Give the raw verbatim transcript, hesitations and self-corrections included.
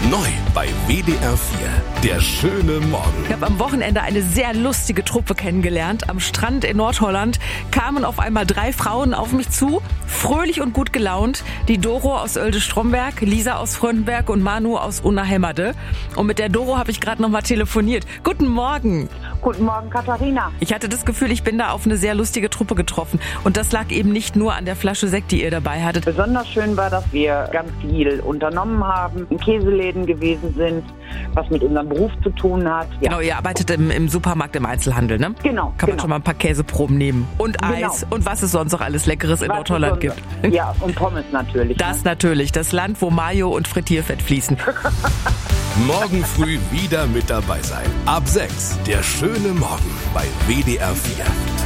Neu bei W D R vier. Der schöne Morgen. Ich habe am Wochenende eine sehr lustige Truppe kennengelernt. Am Strand in Nordholland kamen auf einmal drei Frauen auf mich zu, fröhlich und gut gelaunt. Die Doro aus Oelde-Stromberg, Lisa aus Fröndenberg und Manu aus Unna-Hemmerde. Und mit der Doro habe ich gerade noch mal telefoniert. Guten Morgen. Guten Morgen, Katharina. Ich hatte das Gefühl, ich bin da auf eine sehr lustige Truppe getroffen. Und das lag eben nicht nur an der Flasche Sekt, die ihr dabei hattet. Besonders schön war, dass wir ganz viel unternommen haben, in Käseläden gewesen sind, was mit unserem Beruf zu tun hat. Ja. Genau, ihr arbeitet im, im Supermarkt, im Einzelhandel, ne? Genau. Kann man genau. schon mal ein paar Käseproben nehmen. Und Genau. Eis und was es sonst noch alles Leckeres in Was Nordholland es gibt. sonst- Ja, und Pommes natürlich. Das ne? natürlich, das Land, wo Mayo und Frittierfett fließen. Morgen früh wieder mit dabei sein. Ab sechs. Der schöne Morgen bei W D R vier.